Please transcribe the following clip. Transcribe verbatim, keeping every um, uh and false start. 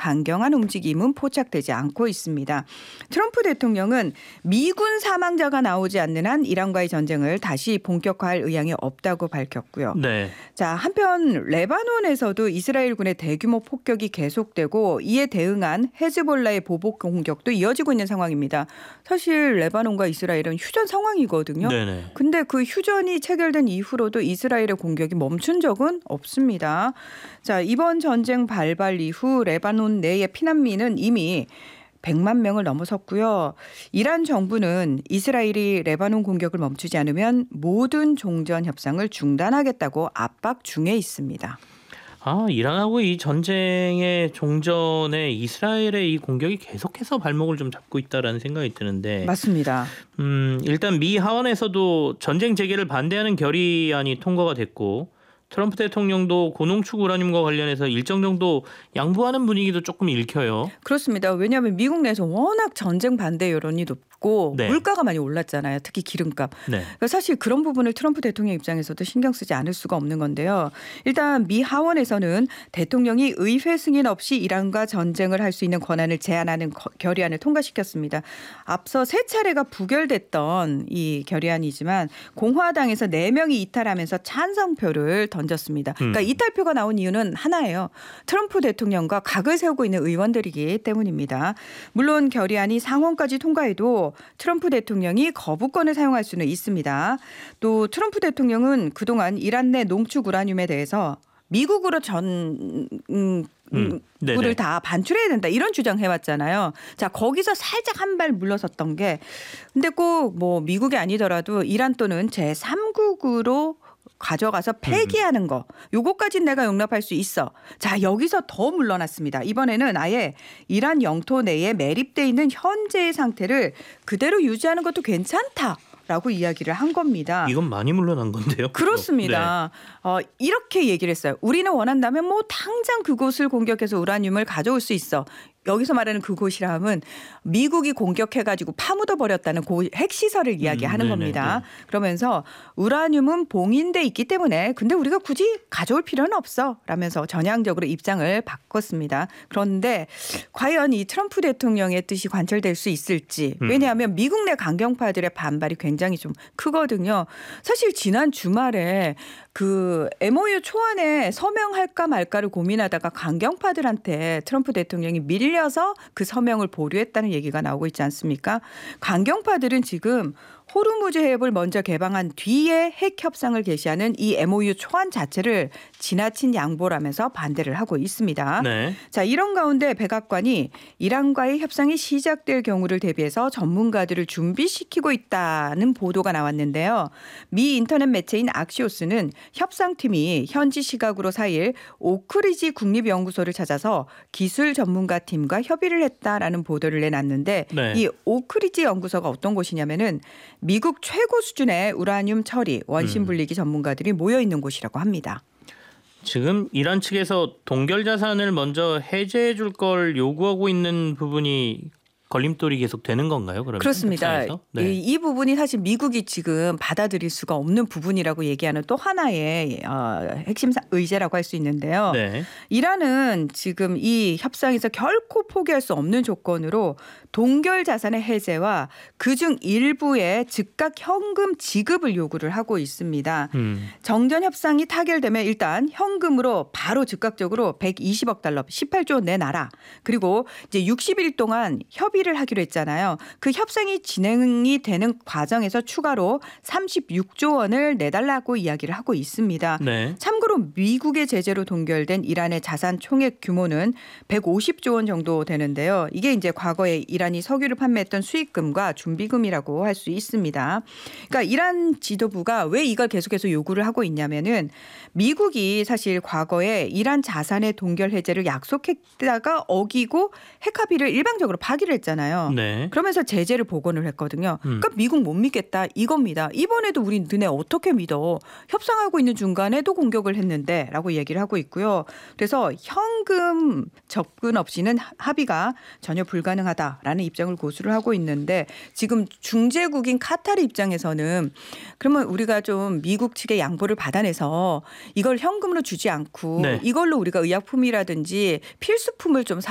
강경한 움직임은 포착되지 않고 있습니다. 트럼프 대통령은 미군 사망자가 나오지 않는 한 이란과의 전쟁을 다시 본격화할 의향이 없다고 밝혔고요. 네. 자, 한편 레바논에서도 이스라엘군의 대규모 폭격이 계속되고 이에 대응한 헤즈볼라의 보복 공격도 이어지고 있는 상황입니다. 사실 레바논과 이스라엘은 휴전 상황이거든요. 네네. 근데 그 휴전이 체결된 이후로도 이스라엘의 공격이 멈춘 적은 없습니다. 자, 이번 전쟁 발발 이후 레바논 내의 피난민은 이미 백만 명을 넘어섰고요. 이란 정부는 이스라엘이 레바논 공격을 멈추지 않으면 모든 종전 협상을 중단하겠다고 압박 중에 있습니다. 아, 이란하고 이 전쟁의 종전에 이스라엘의 이 공격이 계속해서 발목을 좀 잡고 있다라는 생각이 드는데. 맞습니다. 음, 일단 미 하원에서도 전쟁 재개를 반대하는 결의안이 통과가 됐고 트럼프 대통령도 고농축 우라늄과 관련해서 일정 정도 양보하는 분위기도 조금 읽혀요. 그렇습니다. 왜냐하면 미국 내에서 워낙 전쟁 반대 여론이 높고 네. 물가가 많이 올랐잖아요. 특히 기름값. 네. 그러니까 사실 그런 부분을 트럼프 대통령 입장에서도 신경 쓰지 않을 수가 없는 건데요. 일단 미 하원에서는 대통령이 의회 승인 없이 이란과 전쟁을 할 수 있는 권한을 제한하는 결의안을 통과시켰습니다. 앞서 세 차례가 부결됐던 이 결의안이지만 공화당에서 네 명이 이탈하면서 찬성표를 던졌습니다. 그러니까 음. 이탈표가 나온 이유는 하나예요. 트럼프 대통령과 각을 세우고 있는 의원들이기 때문입니다. 물론 결의안이 상원까지 통과해도 트럼프 대통령이 거부권을 사용할 수는 있습니다. 또 트럼프 대통령은 그동안 이란 내 농축 우라늄에 대해서 미국으로 전 음, 음, 물을 다 반출해야 된다 이런 주장해왔잖아요. 자, 거기서 살짝 한 발 물러섰던 게 근데 꼭 뭐 미국이 아니더라도 이란 또는 제삼국으로 가져가서 폐기하는 거 요거까지는 내가 용납할 수 있어. 자, 여기서 더 물러났습니다. 이번에는 아예 이란 영토 내에 매립돼 있는 현재의 상태를 그대로 유지하는 것도 괜찮다. 라고 이야기를 한 겁니다. 이건 많이 물러난 건데요. 그렇습니다. 네. 어, 이렇게 얘기를 했어요. 우리는 원한다면 뭐 당장 그곳을 공격해서 우라늄을 가져올 수 있어. 여기서 말하는 그곳이라면 미국이 공격해가지고 파묻어 버렸다는 그 핵시설을 이야기하는 음, 겁니다. 그러면서 우라늄은 봉인돼 있기 때문에 근데 우리가 굳이 가져올 필요는 없어 라면서 전향적으로 입장을 바꿨습니다. 그런데 과연 이 트럼프 대통령의 뜻이 관철될 수 있을지. 왜냐하면 미국 내 강경파들의 반발이 굉장히 좀 크거든요. 사실 지난 주말에 그 엠오유 초안에 서명할까 말까를 고민하다가 강경파들한테 트럼프 대통령이 밀려서 그 서명을 보류했다는 얘기가 나오고 있지 않습니까? 강경파들은 지금 호르무즈 해협을 먼저 개방한 뒤에 핵 협상을 개시하는 이 엠오유 초안 자체를 지나친 양보라면서 반대를 하고 있습니다. 네. 자, 이런 가운데 백악관이 이란과의 협상이 시작될 경우를 대비해서 전문가들을 준비시키고 있다는 보도가 나왔는데요. 미 인터넷 매체인 악시오스는 협상팀이 현지 시각으로 사 일 오크리지 국립연구소를 찾아서 기술 전문가 팀과 협의를 했다라는 보도를 내놨는데 네. 이 오크리지 연구소가 어떤 곳이냐면은 미국 최고 수준의 우라늄 처리, 원심 분리기 전문가들이 모여 있는 곳이라고 합니다. 지금 이란 측에서 동결 자산을 먼저 해제해 줄 걸 요구하고 있는 부분이 걸림돌이 계속 되는 건가요? 그러면 그렇습니다. 네. 이, 이 부분이 사실 미국이 지금 받아들일 수가 없는 부분이라고 얘기하는 또 하나의 어, 핵심 의제라고 할 수 있는데요. 네. 이란은 지금 이 협상에서 결코 포기할 수 없는 조건으로 동결 자산의 해제와 그중 일부의 즉각 현금 지급을 요구를 하고 있습니다. 음. 정전 협상이 타결되면 일단 현금으로 바로 즉각적으로 백이십억 달러, 십팔조 원 내놔라. 그리고 이제 육십 일 동안 협의 를 하기로 했잖아요. 그 협상이 진행이 되는 과정에서 추가로 삼십육조 원을 내달라고 이야기를 하고 있습니다. 네. 참고로 미국의 제재로 동결된 이란의 자산 총액 규모는 백오십조 원 정도 되는데요. 이게 이제 과거에 이란이 석유를 판매했던 수익금과 준비금이라고 할 수 있습니다. 그러니까 이란 지도부가 왜 이걸 계속해서 요구를 하고 있냐면은 미국이 사실 과거에 이란 자산의 동결 해제를 약속했다가 어기고 핵합의를 일방적으로 파기를 했잖아요. 네. 그러면서 제재를 복원을 했거든요. 음. 그러니까 미국 못 믿겠다 이겁니다. 이번에도 우리 너네 어떻게 믿어. 협상하고 있는 중간에도 공격을 했는데 라고 얘기를 하고 있고요. 그래서 현금 접근 없이는 합의가 전혀 불가능하다라는 입장을 고수를 하고 있는데 지금 중재국인 카타르 입장에서는 그러면 우리가 좀 미국 측의 양보를 받아내서 이걸 현금으로 주지 않고 네. 이걸로 우리가 의약품이라든지 필수품을 좀